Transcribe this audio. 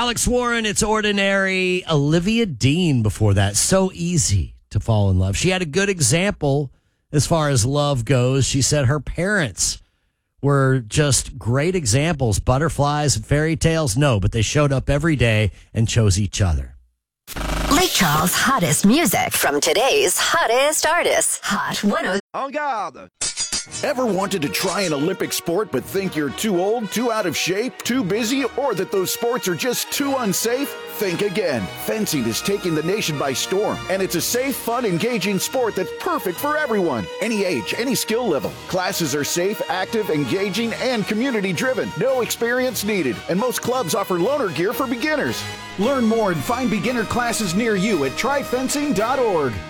Alex Warren, It's Ordinary. Olivia Dean before that. So easy to fall in love. She had a good example as far as love goes. She said her parents were just great examples. Butterflies and fairy tales, no, but they showed up every day and chose each other. Lake Charles' hottest music from today's hottest artists. Hot 10. En garde! Ever wanted to try an Olympic sport but think you're too old, too out of shape, too busy, or that those sports are just too unsafe? Think again. Fencing is taking the nation by storm, and it's a safe, fun, engaging sport that's perfect for everyone. Any age, any skill level. Classes are safe, active, engaging, and community-driven. No experience needed, and most clubs offer loaner gear for beginners. Learn more and find beginner classes near you at tryfencing.org.